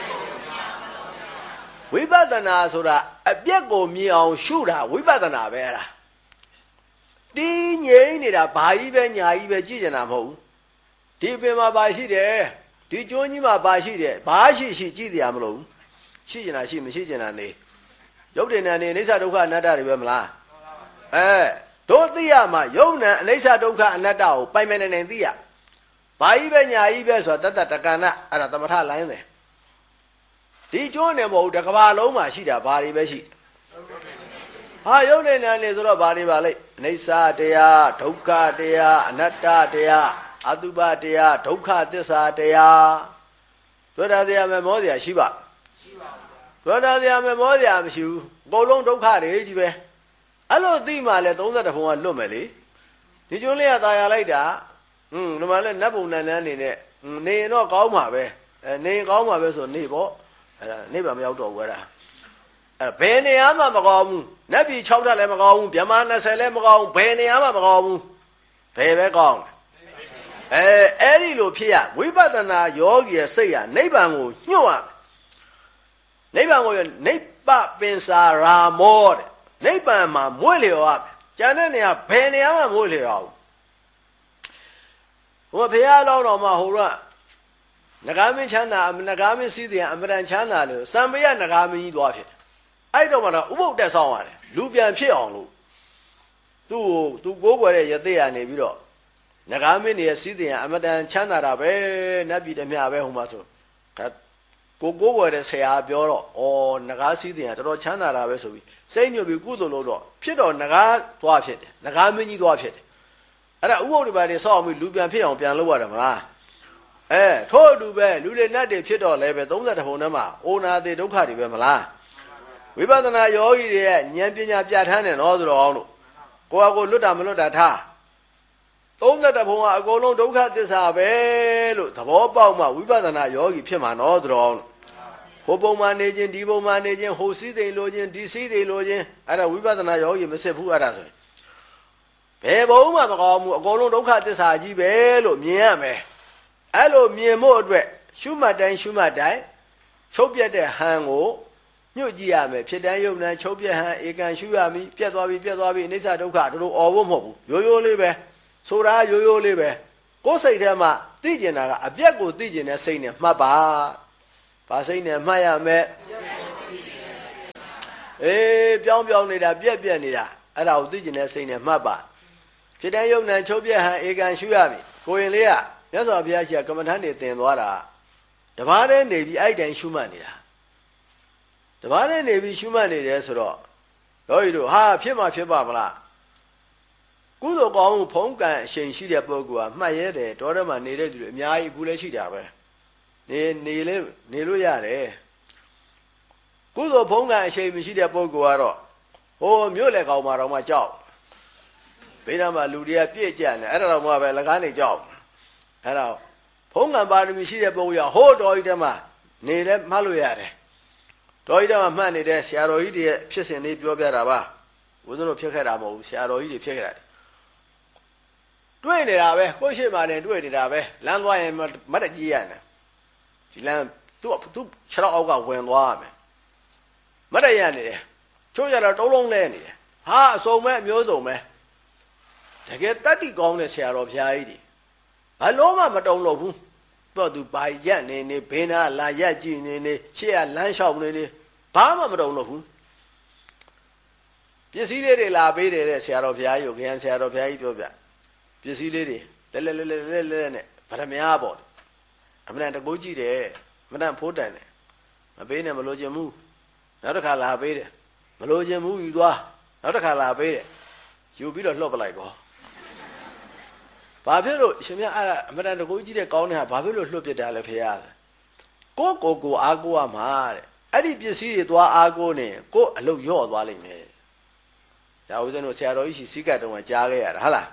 ဝိပဿနာဆိုတာအပြက်ကိုမြင်အောင်ရှုတာဝိပဿနာပဲလားတင်းငြိမ့်နေတာဘာကြီးပဲညာကြီးပဲကြည့်ကြတာမဟုတ်ဘူးဒီပင်မှာဘာရှိတယ်ဒီကျွန်းကြီးမှာဘာရှိတယ်ဘာရှိရှိကြည့်တရားမလို့ရှိကျင်တာရှိမရှိကျင်တာနေရုပ်တည်နေနေအိဋ္ဌဒုက္ခအနတ္တတွေပဲမလားအဲတို့သိရမှာယုံနံအိဋ္ဌဒုက္ခအနတ္တကိုပိုင်ပိုင်နိုင်နိုင်သိရဘာကြီးပဲညာကြီးပဲဆိုတာတတ္တတက္ကဏအဲ့ဒါသမထလိုင်းတယ်ဒီကျွန်းနေမဟုတ်တကဘာလုံးမှာရှိတာဘာတွေပဲရှိဟာယုံနေနေနေဆိုတော့ဘာတွေပါလိမ့်အိဋ္ဌတရားဒုက္ခတရားအနတ္တတရားအတုပတရားဒုက္ခသစ္စာတရားတွေ့တာတရားမဲ့မောစရာရှိပါရှိပါဘူးတွေ့တာတရားမဲ့မောစရာမရှိဘူးအကုန်လုံးဒုက္ခတွေကြီးပဲအဲ့လိုသိမှလဲသုံး၁၁ဘုံကလွတ်မယ်လေဒီကျွန်းလေးကตายရလိုက်တာဟွန်းဒီမှာလဲနတ်ဘုံနန်းနန်းနေနဲ့နေရင်တော့ကောင်းမှာပဲအဲနေကောင်းမှာပဲဆိုနေပေါ့အဲ့ဒါနေပါမရောက်တော့ဘူးအဲ့ဒါအဲ့ဘယ်နေရာမှမကောင်းဘူးနတ်ပြည်၆ထပ်လည်းမကောင်းဘူးဗြဟ္မာ၂၀လည်းမကောင်းဘူးဘယ်နေရာမှမကောင်းဘူးဘယ်ပဲကောင်းအဲအဲ့ဒီလိုဖြစ်ရဝိပဿနာယောဂီရဲ့စိတ်ရနိဗ္ဗာန်ကိုညှို့ရနိဗ္ဗာန်ကိုနိဗ္ဗပင်စာရာမောတဲ့နိဗ္ဗာန်မှာမွေ့လျော်ရကျန်တဲ့နေရာဘယ်နေရာမှမွေ့လျော်အောင်ဟိုဘုရားလောင်းတော်မှာဟိုကနဂါမင်းချမ်းသာနဂါမင်းစည်းတယ်အမရန်ချမ်းသာလို့စံပရနဂါမင်းကြီးသွားဖြစ်အဲ့တော့မှတော့ဥပုပ်တက်ဆောင်ရတယ်လူပြန်ဖြစ်အောင်လို့သူ့ကိုသူကိုးကွယ်တဲ့ယသိရနေပြီးတော့နဂါမင်းရဲ့စည်းတယ်အမရန်ချမ်းသာတာပဲနတ်ပြည်တမျှပဲဟိုမှာဆိုကိုကိုးကွယ်တဲ့ဆရာပြောတော့ဩနဂါစည်းတယ်တော်တော်ချမ်းသာတာပဲဆိုပြီးစိတ်ညွတ်ပြီးကုသိုလ်လို့တော့ဖြစ်တော့နဂါသွားဖြစ်တယ်နဂါမင်းကြီးသွားဖြစ်တယ်အဲ့ဒါဥပုပ်တွေပါနေဆောက်ပြီးလူပြန်ဖြစ်အောင်ပြန်လုပ်ရတယ်မလားအဲထို့အတူပဲလူတွေနတ်တွေဖြစ်တော့လဲပဲသုံးဆယ်တပုံထဲမှာအိုနာသေးဒုက္ခတွေပဲမလားဝိပဿနာယောဂီတွေရဲ့ဉာဏ်ပညာပြဋ္ဌာန်းတယ်နော်ဆိုတော့အောင်လို့ကိုယ့်အကိုလွတ်တာမလွတ်တာထားသုံးဆယ်တပုံကအကုန်လုံးဒုက္ခသစ္စာပဲလို့သဘောပေါက်မှဝိပဿနာယောဂီဖြစ်မှာနော်ဆိုတော့အောင်လို့ဟိုပုံမှန်နေခြင်းဒီပုံမှန်နေခြင်းဟိုစည်းသိမ်လိုခြင်းဒီစည်းသိမ်လိုခြင်းအဲ့ဒါဝိပဿနာယောဂီမစစ်ဘူးအဲ့ဒါဆိုရင်ဘယ်ဘုံမှမကောင်းဘူးအကုန်လုံးဒုက္ခသစ္စာကြီးပဲလို့မြင်ရမယ်အဲ့လိုမြင်ဖို့အတွက်ရှုမှတ်တိုင်းရှုမှတ်တိုင်းချုပ်ပြတ်တဲ့ဟန်ကိုညှို့ကြည့်ရမယ်ဖြစ်တိုင်းယုံတိုင်းချုပ်ပြတ်ဟန်ဧကန်ရှုရမည်ပြတ်သွားပြီပြတ်သွားပြီအနိစ္စဒုက္ခတို့လိုអော်ဖို့မဟုတ်ဘူးရိုးရိုးလေးပဲဆိုတာရိုးရိုးလေးပဲကိုယ်စိတ်ထဲမှာသိကျင်တာကအပြက်ကိုသိကျင်တဲ့စိတ်နဲ့မှတ်ပါဘာစိတ်နဲ့မှတ်ရမယ်အေးပြောင်းပြောင်းနေတာပြက်ပြက်နေတာအဲ့ဒါကိုသိကျင်တဲ့စိတ်နဲ့မှတ်ပါဖြစ်တိုင်းယုံတိုင်းချုပ်ပြတ်ဟန်ဧကန်ရှုရမည်ကိုရင်လေးကမြတ်စွာဘုရားကြီးကကမ္မထန်တွေတင်သွားတာတပားတည်းနေပြီးအဲ့တိုင်ရှုမှတ်နေတာတပားတည်းနေပြီးရှုမှတ်နေတယ်ဆိုတော့ယောဂီတို့ဟာဖြစ်မှဖြစ်ပါမလားကုသိုလ်ကောင်းမှုဖုံးကံအရှိန်ရှိတဲ့ပုဂ္ဂိုလ်ကမှတ်ရဲတယ်တောထဲမှာနေတဲ့သူတွေအများကြီးအခုလည်းရှိတာပဲနေနေလေနေလို့ရတယ်ကုသိုလ်ဖုံးကံအရှိန်မရှိတဲ့ပုဂ္ဂိုလ်ကတော့ဟိုမြို့လေကောင်မှာတော့မှကြောက်ဘေးနားမှာလူတွေကပြည့်ကြတယ်အဲ့ဒါတော့မှပဲလကားနေကြောက်အဲ့တော့ဖုံးကံပါရမီရှိတဲ့ပုဂ္ဂိုလ်ကဟိုးတော်ကြီးတည်းမှာနေလဲမှတ်လို့ရတယ်တော်ကြီးတည်းမှာမှတ်နေတဲ့ဆရာတော်ကြီးတွေရဲ့ဖြစ်စဉ်လေးပြောပြတာပါဘုန်းတော်ဖြစ်ခဲ့တာမဟုတ်ဘူးဆရာတော်ကြီးတွေဖြစ်ခဲ့တာတွေ့နေတာပဲကိုယ့်ရှိမှလည်းတွေ့နေတာပဲလမ်းသွားရင်မတ်တကြီးရတယ်ဒီလမ်းသူ့သူ့ခြေထောက်အောက်ကဝင်သွားရမယ်မတ်တရနေတယ်ချိုးရတော့တုံးလုံးလဲနေတယ်ဟာအစုံမဲ့အမျိုးစုံပဲတကယ်တတ္တိကောင်းတဲ့ဆရာတော်ဘုရားကြီးတွေဘာလို့မှမတုံလို့ဘူးတော့သူဘာရက်နေနေဘေးနာလာရက်ကြည့်နေနေရှေ့ကလမ်းလျှောက်နေနေဘာမှမတုံလို့ဘူးပစ္စည်းလေးတွေလာပေးတယ်တဲ့ဆရာတော်ဘုရားကြီးကိုခရမ်းဆရာတော်ဘုရားကြီးပြောပြပစ္စည်းလေးတွေလဲလဲလဲလဲလဲနဲ့ဗရမများပေါ့အမှန်တကူကြည့်တယ်မတန်ဖိုးတန်တယ်မပေးနဲ့မလို့ခြင်းဘူးနောက်တစ်ခါလာပေးတယ်မလို့ခြင်းဘူးယူသွားနောက်တစ်ခါလာပေးတယ်ယူပြီးတော့လှော့ပလိုက်ကောဘာဖြစ်လို့ရှင်မြတ်အဲ့အမှန်တကူကြည့်တဲ့ကောင်းတဲ့ဟာဘာဖြစ်လို့လှုပ်ပြတာလဲဖေရကိုကိုကိုအားကိုရမှာတဲ့အဲ့ဒီပစ္စည်းတွေသွားအားကိုနေကိုအလုပ်ရော့သွားလိမ့်မယ်ဒါဦးဇင်းတို့ဆရာတော်ကြီးရှိစီးကတ်တုံးကကြားခဲ့ရတာဟုတ်လား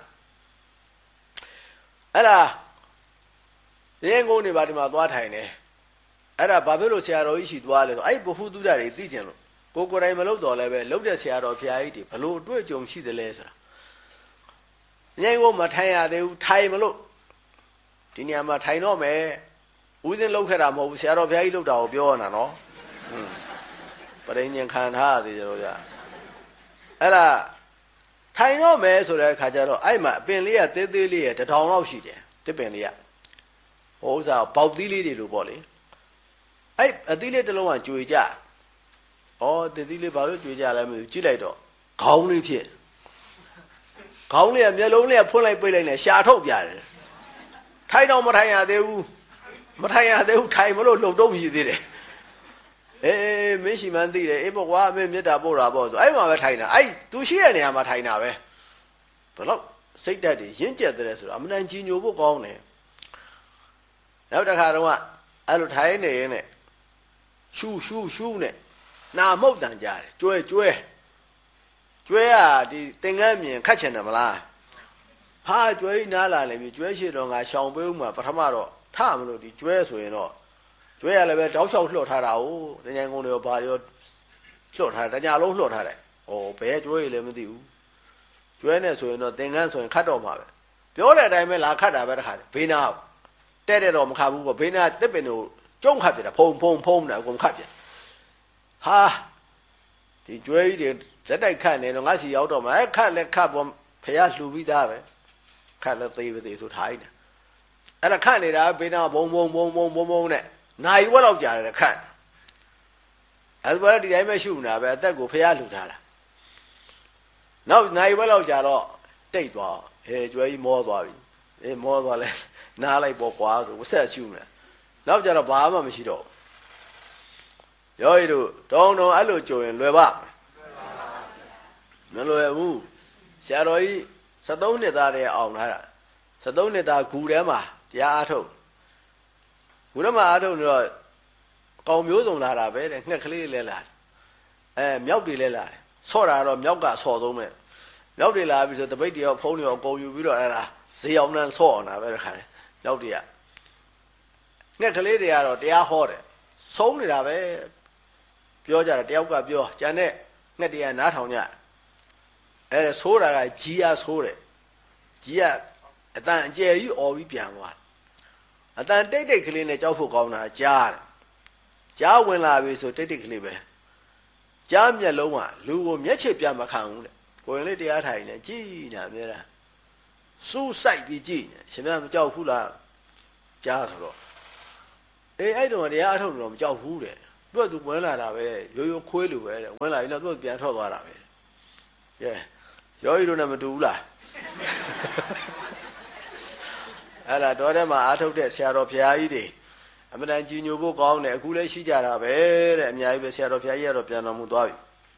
အဲ့ဒါရင်းကုန်နေပါဒီမှာသွားထိုင်နေအဲ့ဒါဘာဖြစ်လို့ဆရာတော်ကြီးရှိသွားလဲဆိုအဲ့ဘုဟုတုဒ္ဒတွေသိကျင်လို့ကိုကိုယ်တိုင်မလုပ်တော့လဲပဲလုပ်တဲ့ဆရာတော်ဖရာကြီးတွေဘလို့အတွေ့အကြုံရှိတယ်လဲဆိုတာရင်းကုန်မထိုင်ရသေးဘူးထိုင်မလို့ဒီနေရာမှာထိုင်တော့မယ်ဦးဇင်းလုပ်ခဲ့တာမဟုတ်ဘူးဆရာတော်ဖရာကြီးလုပ်တာကိုပြောနေတာနော်ပရိညင်ခံထားရသေးကြတော့ကြာအဲ့ဒါထိုင်တော့မယ်ဆိုတဲ့အခါကျတော့အဲ့မှာအပင်လေးကသေးသေးလေးရဲ့တထောင်လောက်ရှိတယ်တစ်ပင်လေးကဟိုဥစားပေါက်သီးလေးတွေလိုပေါ့လေအဲ့အသီးလေးတစ်လုံးကကြွေကြဩတသီးလေးဘာလို့ကြွေကြလဲမသိဘူးကြည့်လိုက်တော့ခေါင်းလေးဖြစ်ခေါင်းလေးကမျက်လုံးလေးကဖွင့်လိုက်ပိတ်လိုက်နဲ့ရှာထုတ်ပြတယ်ထိုင်တော့မထိုင်ရသေးဘူးမထိုင်ရသေးဘူးထိုင်မလို့လှုပ်တော့မရှိသေးတယ်အေးမင်းရှိမှန်းသိတယ်အေးပေါ့ကွာမင်းမေတ္တာပို့တာပေါ့ဆိုအဲ့မှာပဲထိုင်တာအဲ့သူရှိတဲ့နေရာမှာထိုင်တာပဲဘယ်တော့စိတ်ဓာတ်တွေရင့်ကျက်တယ်ဆိုတော့အမှန်တန်ကြီးညိုဖို့ကောင်းတယ်နောက်တစ်ခါတော့အဲ့လိုထိုင်နေရင်နဲ့ရှူရှူရှူနဲ့နာမုတ်တန်ကြတယ်ကျွဲကျွဲကျွဲကဒီသင်္ကန်းမြင်ခတ်ချင်တယ်မလားဟာကျွဲကြီးနားလာလည်းပြီကျွဲရှိတော့ငါရှောင်ပေးဦးမှာပထမတော့ထမလို့ဒီကျွဲဆိုရင်တော့ကျွဲရလည်းပဲတောက်လျှောက်လှော့ထားတာ哦တញ្ញံကုန်းတွေရောဘာတွေရောလှော့ထားတယ်တညာလုံးလှော့ထားတယ်ဩဘယ်ကျွဲရလည်းမသိဘူးကျွဲနဲ့ဆိုရင်တော့သင်္ကန်းဆိုရင်ခတ်တော့မှာပဲပြောတဲ့အတိုင်းပဲလာခတ်တာပဲတခါဘေးနာတဲ့တဲ့တော့မခတ်ဘူးပေါ့ဘေးနာတစ်ပင်ကိုကျုံခတ်ပြတာဖုံဖုံဖုံတယ်အကုန်ခတ်ပြဟာဒီကျွဲကြီးတွေဇက်တိုက်ခတ်နေတော့ငါစီရောက်တော့မှာခတ်လက်ခတ်ပေါ်ဖះလှူပြီးသားပဲခတ်လက်သေးပဲသေးဆိုထားလိုက်တယ်အဲ့ဒါခတ်နေတာဘေးနာဘုံဘုံဘုံဘုံဘုံဘုံနဲ့နိုင်ဝက်လောက်ကြာတယ်ခတ်အဲ့ဒါဒီတိုင်းပဲရှုနေတာပဲအသက်ကိုဖះလှူထားတာနောက်နိုင်ဝက်လောက်ကြာတော့တိတ်သွားဟဲကျွဲကြီးမောသွားပြီအေးမောသွားလဲနားလိုက်ပေါ့ကွာဆိုဝဆက်ရှုနေနောက်ကြတော့ဘာမှမရှိတော့ရောရီတို့တောင်းတော့အဲ့လိုကြုံရင်လွယ်ပါမလွယ်ဘူးဆရာတော်ကြီးစက်သုံးနှစ်သားတည်းအောင်လာတာစက်သုံးနှစ်သားဂူထဲမှာတရားအားထုတ်ဂူထဲမှာအားထုတ်နေတော့ကောင်မျိုးစုံလာတာပဲတဲ့ငှက်ကလေးလဲလာအဲမြောက်တွေလဲလာတယ်ဆော့တာတော့မြောက်ကဆော့သုံးမဲ့မြောက်တွေလာပြီဆိုတပိတ်တရောဖုံးတွေရောကုန်ယူပြီးတော့အဲ့ဒါဈေးအောင်နှံဆော့အောင်တာပဲတခါလေမြောက်တွေကငှက်ကလေးတွေကတော့တရားဟောတယ်ဆုံးနေတာပဲပြောကြတယ်တယောက်ကပြောကျန်တဲ့ငှက်တွေကနားထောင်ကြအဲဆိုးတာကကြီးအားဆိုးတယ်ကြီးကအတန်အကျယ်ကြီးអော်ပြီးပြန်သွားအတန်တိတ်တိတ်ကလေးနဲ့ကြောက်ဖို့ကောင်းတာကြားတယ်ကြားဝင်လာပြီဆိုတိတ်တိတ်ကလေးပဲကြားမျက်လုံးကလူကိုမျက်ခြေပြမခံဘူးတဲ့ကိုရင်လေးတရားထိုင်နေကြည်နေအများလားစူးစိုက်ပြီးကြည်နေရှင်မမကြောက်ဘူးလားကြားဆိုတော့အေးအဲ့တုန်းကတရားအထုတ်လို့မကြောက်ဘူးတဲ့သူကသူဝင်လာတာပဲရိုးရိုးခွေးလိုပဲတဲ့ဝင်လာပြီတော့သူကပြန်ထွက်သွားတာပဲကဲရောကြီးတို့နဲ့မတူဘူးလားအဲ့ဒါတော့တဲ့မှာအာထုတ်တဲ့ဆရာတော်ဘုရားကြီးတွေအမှန်တန်ကြီးညိုဖို့ကောင်းတယ်အခုလည်းရှိကြတာပဲတဲ့အများကြီးပဲဆရာတော်ဘုရားကြီးကတော့ပြန်တော်မူသွားပြီ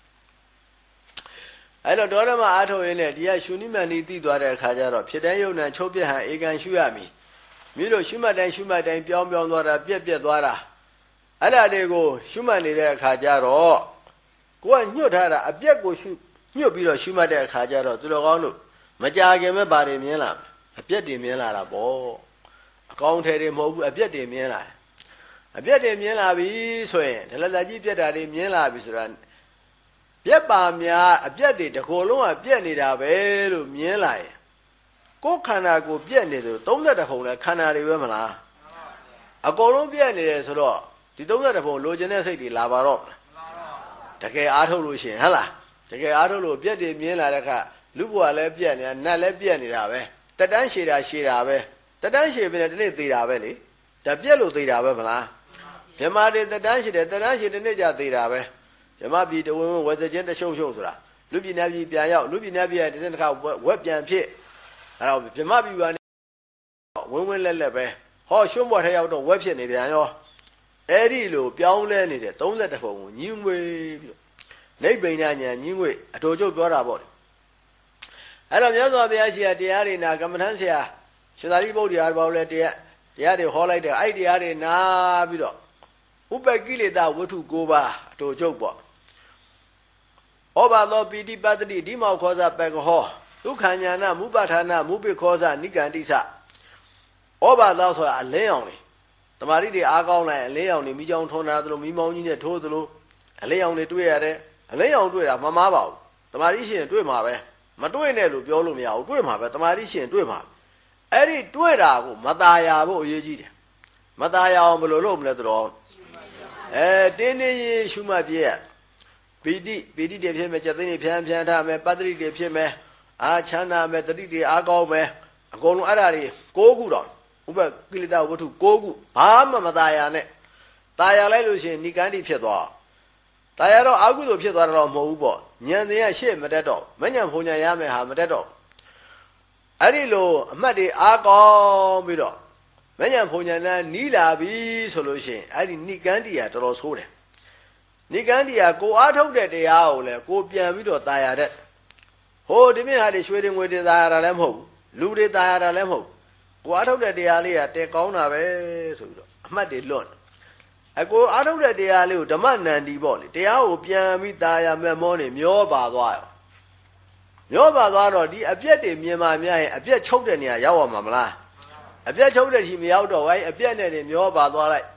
အဲ့တော့တော့တဲ့မှာအာထုတ်ရင်းနဲ့ဒီကရှုနိမန်နီတိသွားတဲ့အခါကျတော့ဖြစ်တဲ့ယုံနဲ့ချုပ်ပြဟန်ဧကန်ရှုရမည်မြို့တို့ရှုမှတ်တိုင်းရှုမှတ်တိုင်းပြောင်းပြောင်းသွားတာပြက်ပြက်သွားတာအဲ့ဒါတွေကိုရှုမှတ်နေတဲ့အခါကျတော့ကိုကညှွတ်ထားတာအပြက်ကိုရှုညှွတ်ပြီးတော့ရှုမှတ်တဲ့အခါကျတော့သူတော်ကောင်းတို့မကြခင်မဲ့ဘာတွေမြင်လာအပြက်တွေမြင်လာတာပေါ့အကောင်းထဲတွေမဟုတ်ဘူးအပြက်တွေမြင်လာတယ်အပြက်တွေမြင်လာပြီဆိုရင်ဒလဇာကြီးပြက်တာတွေမြင်လာပြီဆိုတာပြက်ပါများအပြက်တွေတကိုယ်လုံးကပြက်နေတာပဲလို့မြင်လာရင်ကိုယ်ခန္ဓာကိုပြက်နေတယ်သုံး၁၁ဖုံလဲခန္ဓာတွေပဲမလားအကုန်လုံးပြက်နေတယ်ဆိုတော့ဒီသုံး၁၁ဖုံလိုချင်တဲ့စိတ်တွေလာပါတော့တကယ်အားထုတ်လို့ရှိရင်ဟဟလားတကယ်အားထုတ်လို့ပြက်တွေမြင်လာတဲ့အခါလူဘဝလည်းပြက်နေတာနတ်လည်းပြက်နေတာပဲတတန်းရှည်တာရှည်တာပဲတတန်းရှည်ပြီနဲ့ဒီနေ့သေးတာပဲလေဒါပြက်လို့သေးတာပဲမလားမြမတွေတတန်းရှည်တယ်တတန်းရှည်တဲ့နေ့ကျသေးတာပဲမြမပြည်တဝင်းဝင်းဝယ်စချင်းတရှုံရှုံဆိုတာလူပြည်နယ်ပြည်ပြန်ရောက်လူပြည်နယ်ပြည်ရဲ့ဒီနေ့တစ်ခါဝက်ပြန်ဖြစ်အဲ့တော့မြမပြည်ကနေဝင်းဝင်းလက်လက်ပဲဟောရွှွန့်ဘော်ထဲရောက်တော့ဝက်ဖြစ်နေပြန်ရောအဲ့ဒီလိုပြောင်းလဲနေတဲ့သုံး၁၁ဖုံကိုညင်းငွေပြီးတော့နိဗ္ဗိဏညာညင်းငွေအတော်ကျုပ်ပြောတာပေါ့လေအဲ့တော့မြတ်စွာဘုရားရှင်တရားတွေနာကမ္မထမ်းဆရာရှင်သာရိပုတ္တရာဘောလည်းတရားတရားတွေဟောလိုက်တယ်အဲ့ဒီတရားတွေနာပြီးတော့ဥပ္ပကိလေသာဝတ္ထု၉ပါးအတော်ကျုပ်ပေါ့ဩဘာသောပိဋိပတ္တိဒီမောခောဇပက္ခဟောဒုက္ခညာနာမုပဋ္ဌာနာမုပိခောဇနိကန္တိသဩဘာသောဆိုတာအလင်းအောင်လေတမာတိတွေအားကောင်းလိုက်အလင်းအောင်နေမိချောင်းထုံးတာသလိုမိမောင်းကြီးနဲ့ထိုးသလိုအလင်းအောင်တွေတွေ့ရတယ်အလင်းအောင်တွေ့တာမမားပါဘူးတမာတိရှင်တွေ့မှာပဲမတွေ့နဲ့လို့ပြောလို့မရဘူးတွေ့မှာပဲတမာတိရှင်တွေ့မှာအဲ့ဒီတွေ့တာကိုမตาရဖို့အရေးကြီးတယ်မตาရအောင်ဘယ်လိုလုပ်မလဲတော့အဲတင်းတင်းရေရှုမှတ်ပြည့်ပီတိပီတိတွေဖြစ်မယ်စက်သိန်းတွေဖြန်းဖြန်းထားမယ်ပတ္တိတွေဖြစ်မယ်အာချမ်းသာမယ်တတိတွေအားကောင်းမယ်အကုန်လုံးအဲ့ဒါတွေ၉ခုတော့ဥပ္ပကိလေသာဝတ္ထု၉ခုဘာမှမตาရနဲ့ตาရလိုက်လို့ရှိရင်နိကန္တိဖြစ်သွားตาရတော့အာဟုသို့ဖြစ်သွားတော့မဟုတ်ဘူးပေါ့ဉာဏ်တွေကရှေ့မတက်တော့မဉဏ်ဖုန်ဉဏ်ရမယ်ဟာမတက်တော့အဲ့ဒီလိုအမှတ်တွေအားကောင်းပြီးတော့မဉဏ်ဖုန်ဉဏ်နဲ့နီးလာပြီဆိုလို့ရှိရင်အဲ့ဒီနိကန္တိကတော်တော်ဆိုးတယ်နိကန္တိကကိုအားထုတ်တဲ့တရားကိုလည်းကိုပြန်ပြီးတော့ตาရတဲ့ဟိုဒီမြင့်ဟာတွေရွှေတွေငွေတွေตาရတာလည်းမဟုတ်ဘူးလူတွေตาရတာလည်းမဟုတ်ကိုအားထုတ်တဲ့တရားလေးကတဲကောင်းတာပဲဆိုပြီးတော့အမှတ်တွေလွတ်အကိုအားထုတ်တဲ့တရားလေးကိုဓမ္မနန္ဒီပေါ့လေတရားကိုပြန်ပြီးตาရမဲ့မောနေမျောပါသွားရောမျောပါသွားတော့ဒီအပြက်တွေမြင်မှများရင်အပြက်ချုပ်တဲ့နေရာရောက်ရမှာမလားအပြက်ချုပ်တဲ့ทีမရောက်တော့ဝိုင်းအပြက်နဲ့နေမျောပါသွားလိုက်ပ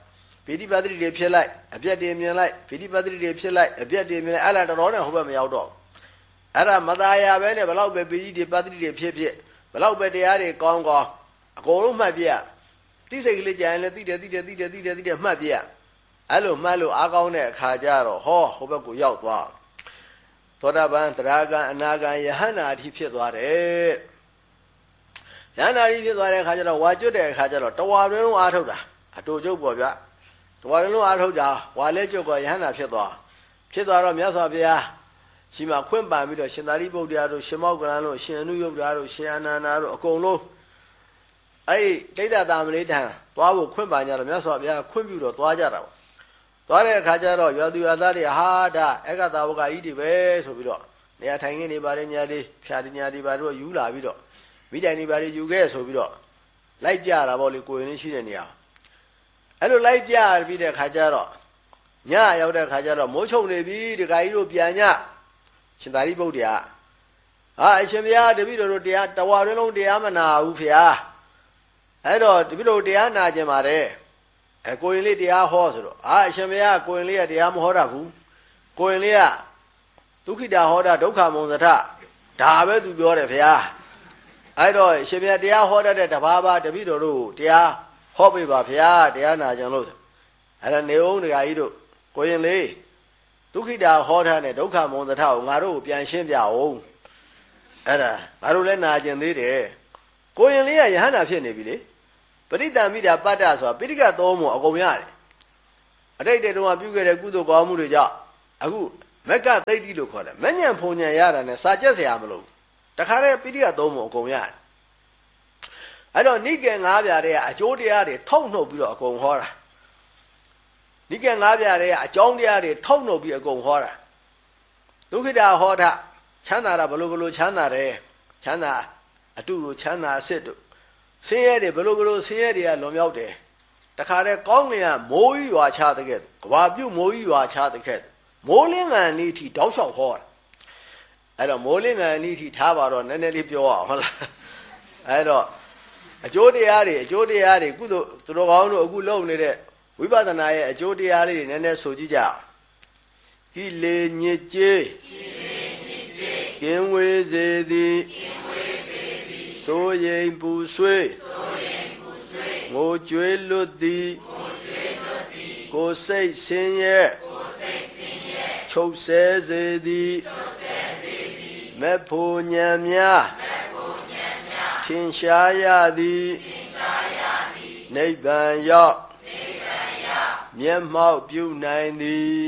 ပိဋိပတ်တိတွေဖြစ်လိုက်အပြက်တွေမြင်လိုက်ပိဋိပတ်တိတွေဖြစ်လိုက်အပြက်တွေမြင်လိုက်အဲ့ဒါတော်တော်နဲ့ဟိုဘက်မရောက်တော့အဲ့ဒါမသားရပဲနဲ့ဘလောက်ပဲပိဋိတွေပတ်တိတွေဖြစ်ဖြစ်ဘလောက်ပဲတရားတွေကောင်းကောင်းအကုန်လုံးမှတ်ပြရသိစိတ်ကလေးကြရင်လည်းသိတယ်သိတယ်သိတယ်သိတယ်သိတယ်မှတ်ပြရအဲ့လိုမှတ်လို့အားကောင်းတဲ့အခါကျတော့ဟောဟိုဘက်ကိုရောက်သွားသောတာပန်သရဂံအနာဂံယဟန္တာအထိဖြစ်သွားတယ်ယဟန္တာအထိဖြစ်သွားတဲ့အခါကျတော့ဝါကျွတ်တဲ့အခါကျတော့တဝါတွင်လုံးအားထုတ်တာအတူကျုပ်ပေါ့ဗျာတဝါတွင်လုံးအားထုတ်တာဝါလဲကျွတ်ကယဟန္တာဖြစ်သွားဖြစ်သွားတော့မြတ်စွာဘုရားရှိမှခွင့်ပန်ပြီးတော့ရှင်သာရိပုတ္တရာတို့ရှင်မောက္ကလန်တို့ရှင်အနုယုဒ္ဓရာတို့ရှင်အနန္ဒာတို့အကုန်လုံးအဲ့ဒီတိဋ္ဌတာမလေးတန်သွားဖို့ခွင့်ပန်ကြတော့မြတ်စွာဘုရားခွင့်ပြုတော့သွားကြတာပေါ့သွားတဲ့အခါကျတော့ရွာသူရွာသားတွေဟာဒါအက္ခတာဝကကြီးတွေပဲဆိုပြီးတော့နေရာထိုင်ခင်းနေပါတယ်ညာတွေဖြာဒီညာတွေပါတော့ယူလာပြီးတော့မိတိုင်တွေပါတွေယူခဲ့ဆိုပြီးတော့လိုက်ကြတာပေါ့လေကိုယ်ရင်းရှိတဲ့နေရာအဲ့လိုလိုက်ကြပြီးတဲ့အခါကျတော့ညရောက်တဲ့အခါကျတော့မိုးချုံနေပြီဒကာကြီးတို့ပြန်ညရှင်သာရိပုတ္တရာဟာအရှင်ဘုရားတပည့်တော်တို့တရားတဝါတွင်လုံးတရားမနာဘူးဖေဟာအဲ့တော့တပည့်တော်တရားနာကြပါတယ်အဲကိုရင်လေးတရားဟောဆိုတော့အာအရှင်ဘုရားကိုရင်လေးကတရားမဟောတာဘူးကိုရင်လေးကဒုက္ခိတာဟောတာဒုက္ခမုံသထဒါပဲသူပြောတယ်ဘုရားအဲ့တော့အရှင်ဘုရားတရားဟောတတ်တဲ့တပါးပါတပည့်တော်တို့တရားဟောပေးပါဘုရားတရားနာကြလို့အဲ့ဒါနေအောင်ဒကာကြီးတို့ကိုရင်လေးဒုက္ခိတာဟောထားတဲ့ဒုက္ခမုံသထကိုငါတို့ကိုပြန်ရှင်းပြအောင်အဲ့ဒါငါတို့လည်းနာကျင်သေးတယ်ကိုရင်လေးကယဟန္တာဖြစ်နေပြီလေပရိတံမိတာပတ္တဆိုတာပိဋကသုံးမှုအကုန်ရတယ်အတိတ်တွေတုန်းကပြုခဲ့တဲ့ကုသိုလ်ကောင်းမှုတွေကြောင့်အခုမက္ကသိတိလို့ခေါ်တယ်မညံဖုန်ညံရတာနဲ့စာကျက်စရာမလိုတခါတည်းပိဋကသုံးမှုအကုန်ရတယ်အဲ့တော့နိကေငါးပြားတွေကအကျိုးတရားတွေထုတ်နှုတ်ပြီးတော့အကုန်ဟောတာနိကေငါးပြားတွေကအကြောင်းတရားတွေထုတ်နှုတ်ပြီးအကုန်ဟောတာဒုက္ခိတာဟောတာချမ်းသာတာဘလို့ဘလို့ချမ်းသာတယ်ချမ်းသာအတုလို့ချမ်းသာအစစ်တို့ဆင်းရဲတွေဘလို့ဘလို့ဆင်းရဲတွေကလွန်မြောက်တယ်တခါတည်းကောင်းငင်ကမိုးကြီးရွာချတဲ့ကဲ့ကဘာပြုတ်မိုးကြီးရွာချတဲ့ကဲ့မိုးလင်းငံဤထိတောက်လျှောက်ဟောတာအဲ့တော့မိုးလင်းငံဤထိထားပါတော့နည်းနည်းလေးပြောအောင်ဟုတ်လားအဲ့တော့အကျိုးတရားတွေအကျိုးတရားတွေကုသိုလ်သူတော်ကောင်းတို့အခုလုပ်နေတဲ့ဝိပဿနာရဲ့အကျိုးတရားလေးတွေနည်းနည်းဆိုကြည့်ကြအောင်ကိလေညစ်ကြေးကင်းဝေးစေသည်စိုးရိမ်ပူဆွေးငိုကြွေးလွတ်သည်ကိုယ်စိတ်ဆင်းရဲချုပ်ဆဲစေသည်မဲ့ဖို့ညံများထင်ရှားရသည်နိဗ္ဗာန်ရောက်မျက်မှောက်ပြုနိုင်သည်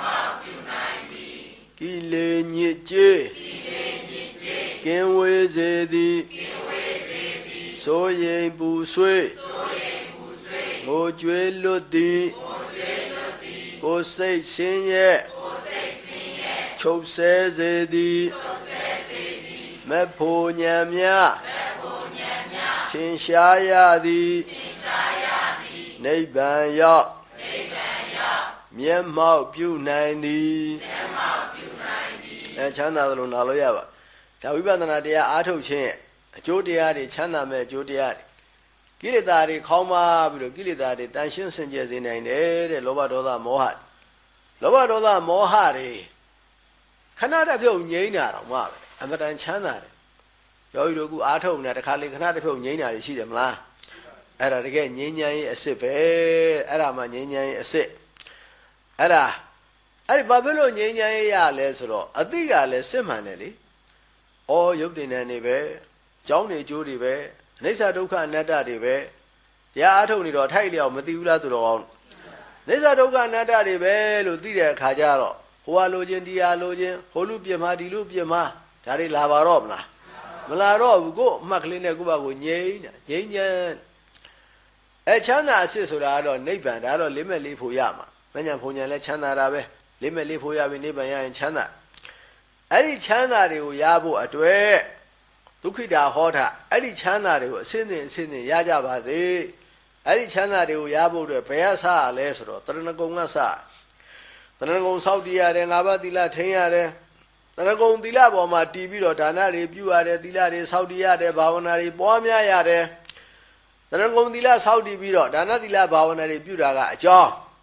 ကိလေညစ်ကြေးကင်းဝေးစေသည်စိုးရိမ်ပူဆွေးငိုကြွေးလွတ်သည်ကိုယ်စိတ်ဆင်းရဲချုပ်ဆဲစေသည်မဲ့ဖို့ညံများထင်ရှားရသည်နိဗ္ဗာန်ရောက်မျက်မှောက်ပြုနိုင်သည်အဲချမ်းသာသလိုနာလို့ရပါဒါဝိပဿနာတရားအားထုတ်ခြင်းရဲ့အကျိုးတရားတွေချမ်းသာမဲ့အကျိုးတရားတွေကိလေသာတွေခေါင်းပါပြီးတော့ကိလေသာတွေတန်ရှင်းစင်ကြယ်စေနိုင်တယ်တဲ့လောဘဒေါသမောဟလောဘဒေါသမောဟတွေခဏတစ်ဖြုတ်ငြိမ်းတာတော့မှပဲအမတန်ချမ်းသာတယ်ယောဂီတို့ကအားထုတ်နေတာတစ်ခါလေခဏတစ်ဖြုတ်ငြိမ်းတာတွေရှိတယ်မလားအဲ့ဒါတကယ်ငြိမ်းချမ်းရေးအစ်စ်ပဲအဲ့ဒါမှငြိမ်းချမ်းရေးအစ်စ်အဲ့ဒါအဲ့ဒီဘာဖြစ်လို့ငြိမ်းချမ်းရေးရလဲဆိုတော့အတိကလည်းစစ်မှန်တယ်လေဩရုပ်တင်တဲ့နေပဲကြောင်းနေကျိုးတွေပဲအနိစ္စဒုက္ခအနတ္တတွေပဲတရားအားထုတ်နေတော့ထိုက်လျောက်မသိဘူးလားသူတော်ကောင်းအနိစ္စဒုက္ခအနတ္တတွေပဲလို့သိတဲ့အခါကျတော့ဟိုဟာလိုခြင်းဒီဟာလိုခြင်းဟိုလူပြမဒီလူပြမဒါတွေလာပါတော့မလားမလာတော့ဘူးကို့အမှတ်ကလေးနဲ့ကိုယ့်ဘာကိုငြိမ်းတာငြိမ်းချမ်းအဲချမ်းသာအစစ်ဆိုတာကတော့နိဗ္ဗာန်ဒါတော့လေးမဲ့လေးဖို့ရမှာမဉ္ဇဉ်ဖုန်ဉဏ်လည်းချမ်းသာတာပဲလေးမဲ့လေးဖို့ရပြီနိဗ္ဗာန်ရရင်ချမ်းသာအဲ့ဒီချမ်းသာတွေကိုရဖို့အတွက်ဒုက္ခိတာဟောတာအဲ့ဒီချမ်းသာတွေကိုအစင်းစင်အစင်းစင်ရကြပါစေအဲ့ဒီချမ်းသာတွေကိုရဖို့အတွက်ဘယ်ရဆရလဲဆိုတော့တရဏဂုံကစတရဏဂုံစောင့်တည်ရတယ်ငါးပါးသီလထိန်းရတယ်တရဏဂုံသီလပေါ်မှာတည်ပြီးတော့ဒါနတွေပြုရတယ်သီလတွေစောင့်တည်ရတယ်ဘာဝနာတွေပွားများရတယ်တရဏဂုံသီလစောင့်တည်ပြီးတော့ဒါနသီလဘာဝနာတွေပြုတာကအကြောင်း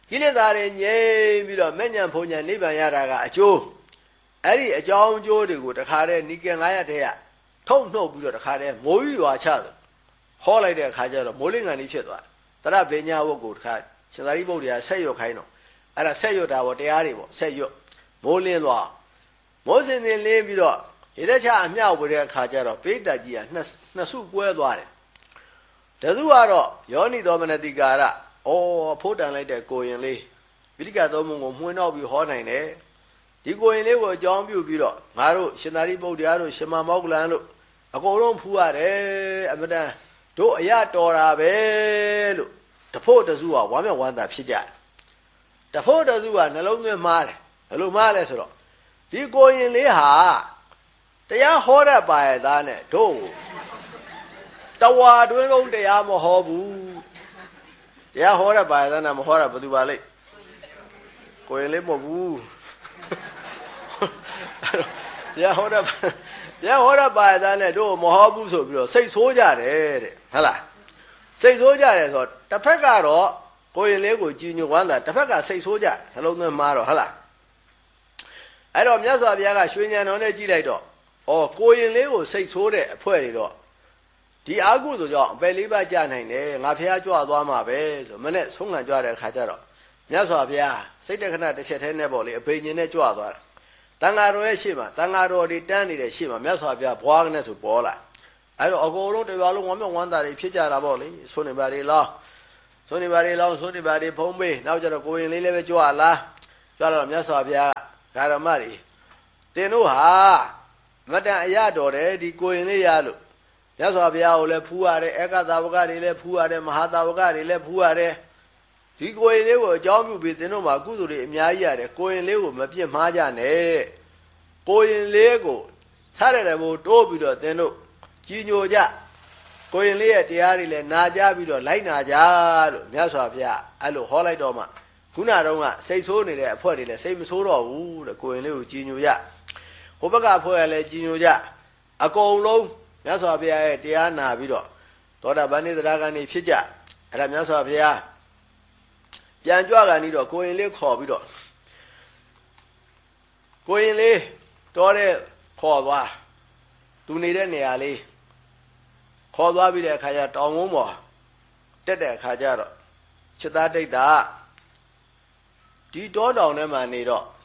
ကိလေသာတွေငြိမ်းပြီးတော့မဲ့ညာဖုန်ညာနိဗ္ဗာန်ရတာကအကျိုးအဲ့ဒီအကြောင်းအကျိုးတွေကိုတခါတည်းနိကေငါးရတဲ့ကထုံနှုတ်ပြီးတော့တခါတည်းမိုးရွာချတယ်ဟောလိုက်တဲ့အခါကျတော့မိုးလင်းငံကြီးဖြစ်သွားတယ်တရပညာဝတ်ကိုတခါရှင်သာရိပုတ္တရာဆက်ရွတ်ခိုင်းတော့အဲ့ဒါဆက်ရွတ်တာပေါ့တရားတွေပေါ့ဆက်ရွတ်မိုးလင်းသွားမိုးစင်စင်လင်းပြီးတော့ရေသက်ချအမြောက်ဝတဲ့အခါကျတော့ပိဋကကြီးကနှစ်နှစ်စုကွဲသွားတယ်တစုကတော့ယောနိသောမနတိကာရဩဖိုးတန်လိုက်တဲ့ကိုရင်လေးပိဋကသုံးပုံကိုမှွှင်းတော့ပြီးဟောနိုင်တယ်ဒီကိုရင်လေးကိုအကြောင်းပြုပြီးတော့ငါတို့ရှင်သာရိပုတ္တရာတို့ရှင်မမောက္ကလန်တို့အကုန်လုံးဖူးရတယ်အမတန်တို့အရတော်တာပဲလို့တဖို့တစုကဝမ်းမြောက်ဝမ်းသာဖြစ်ကြတယ်တဖို့တစုကနှလုံးသွင်းမားတယ်ဘယ်လိုမားလဲဆိုတော့ဒီကိုရင်လေးဟာတရားဟောတတ်ပါရဲ့သားနဲ့တို့တဝါတွင်းလုံးတရားမဟောဘူးတရားဟောတတ်ပါရဲ့သားနဲ့မဟောတာဘယ်သူပါလိမ့်ကိုရင်လေးမဟုတ်ဘူးတရားဟောတတ်တရားဟောတတ်ပါရဲ့သားနဲ့တို့မဟောဘူးဆိုပြီးတော့စိတ်ဆိုးကြတယ်တဲ့ဟုတ်လားစိတ်ဆိုးကြတယ်ဆိုတော့တစ်ဖက်ကတော့ကိုရင်လေးကိုကြည်ညိုဝမ်းသာတစ်ဖက်ကစိတ်ဆိုးကြနှလုံးသွင်းမှားတော့ဟုတ်လားအဲ့တော့မြတ်စွာဘုရားကရွှေဉာဏ်တော်နဲ့ကြည့်လိုက်တော့ဩကိုရင်လေးကိုစိတ်ဆိုးတဲ့အဖွဲတွေတော့ဒီအာဟုဆိုကြောင့်အပယ်လေးပါးကြာနိုင်တယ်ငါဖះကြွသွားမှာပဲဆိုမနဲ့ဆုံးခံကြွတဲ့အခါကျတော့မြတ်စွာဘုရားစိတ်တခဏတစ်ချက်တည်းနဲ့ပေါ့လေအဘိညာဉ်နဲ့ကြွသွားတာတန်ဃာတော်ရဲ့ရှေ့မှာတန်ဃာတော်တွေတန်းနေတဲ့ရှေ့မှာမြတ်စွာဘုရားဘွားကနေဆိုပေါ်လာအဲ့တော့အကုန်လုံးတရားလုံးဝမ်းမြောက်ဝမ်းသာတွေဖြစ်ကြတာပေါ့လေဆိုနေပါလေလောင်းဆိုနေပါလေလောင်းဆိုနေပါလေဖုံးပေးနောက်ကျတော့ကိုရင်လေးလည်းပဲကြွလာကြွတော့မြတ်စွာဘုရားဓမ္မတွေတင်တို့ဟာမတန်အရတော်တယ်ဒီကိုရင်လေးရလို့မြတ်စွာဘုရားကိုလည်းဖူးရတယ်ဧကသာဝကတွေလည်းဖူးရတယ်မဟာသာဝကတွေလည်းဖူးရတယ်ဒီကိုရင်လေးကိုအကြောင်းပြုပြီးတင်တို့မှာကုသိုလ်တွေအများကြီးရတယ်ကိုရင်လေးကိုမပြစ်မှားကြနဲ့ကိုရင်လေးကိုစားရတယ်ဘို့တိုးပြီးတော့တင်တို့ကြီးညိုကြကိုရင်လေးရဲ့တရားတွေလည်းနာကြပြီးတော့လိုက်နာကြလို့မြတ်စွာဘုရားအဲ့လိုဟောလိုက်တော့မှခုနတုန်းကစိတ်ဆိုးနေတဲ့အဖွဲတွေလည်းစိတ်မဆိုးတော့ဘူးတဲ့ကိုရင်လေးကိုကြီးညိုကြဟိုဘက်ကဖွဲရလည်းကြီးညိုကြအကုန်လုံးမြတ်စွာဘုရားရဲ့တရားနာပြီးတော့သောတာပန်နိသရဂန်နေဖြစ်ကြအဲ့ဒါမြတ်စွာဘုရားပြန်ကြွကန်ပြီးတော့ကိုရင်လေးခေါ်ပြီးတော့ကိုရင်လေးတော်တဲ့ခေါ်သွားသူနေတဲ့နေရာလေးခေါ်သွားပြီးတဲ့အခါကျတောင်ဝန်းပေါ်တက်တဲ့အခါကျတော့ချစ်သားတိတ်တာဒီတောတောင်ထဲမှာနေတော့